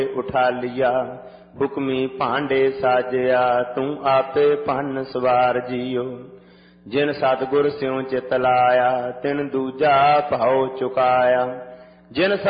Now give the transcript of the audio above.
उठा लिया। हुक्मी भांडे साजिया तू आपे भन सवार जियो। जिन सतगुर स्यों चित लाया तिन दूजा भाव चुकाया। जिन